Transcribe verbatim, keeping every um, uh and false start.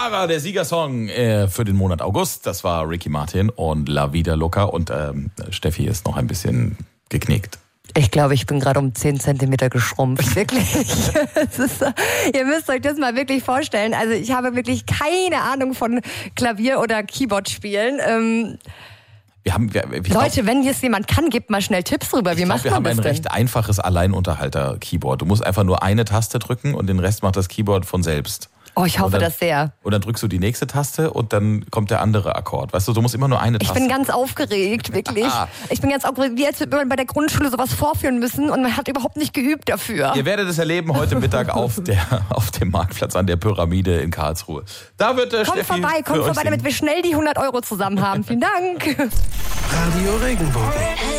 Lara, der Siegersong äh, für den Monat August. Das war Ricky Martin und La Vida Loca. Und ähm, Steffi ist noch ein bisschen geknickt. Ich glaube, ich bin gerade um zehn Zentimeter geschrumpft. Wirklich. Es ist, ihr müsst euch das mal wirklich vorstellen. Also ich habe wirklich keine Ahnung von Klavier- oder Keyboard-Spielen. Ähm, wir haben, wir, wir Leute, glaub, wenn jetzt jemand kann, gebt mal schnell Tipps rüber. Wie ich macht glaub, wir man haben das ein denn? recht einfaches Alleinunterhalter-Keyboard. Du musst einfach nur eine Taste drücken und den Rest macht das Keyboard von selbst. Oh, ich hoffe dann, das sehr. Und dann drückst du die nächste Taste und dann kommt der andere Akkord. Weißt du, du musst immer nur eine Taste. Ich bin ganz aufgeregt, wirklich. Ah. Ich bin ganz aufgeregt, wie als würde man bei der Grundschule sowas vorführen müssen und man hat überhaupt nicht geübt dafür. Ihr werdet es erleben heute Mittag auf, der, auf dem Marktplatz an der Pyramide in Karlsruhe. Da wird äh, Kommt Steffi vorbei, kommt vorbei, damit wir schnell die hundert Euro zusammen haben. Vielen Dank. Radio Regenbogen.